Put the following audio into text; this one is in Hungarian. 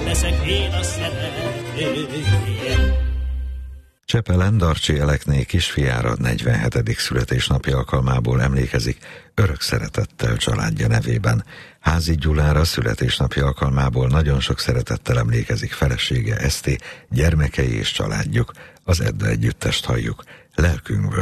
leszek én a szerető. Csepelen Darcsi Elekné kisfiára 47. születésnapja alkalmából emlékezik örök szeretettel családja nevében. Házi Gyulára születésnapja alkalmából nagyon sok szeretettel emlékezik felesége Eszti, gyermekei és családjuk. Az Edda együttest halljuk. Lelkünkből.